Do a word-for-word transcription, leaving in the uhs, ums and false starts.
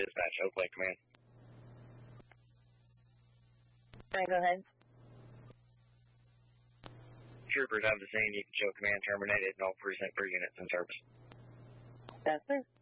dispatch, Oaklake Command. All right, go ahead. Troopers have the scene. You can show command terminated and all precinct three units in service. Yes, sir.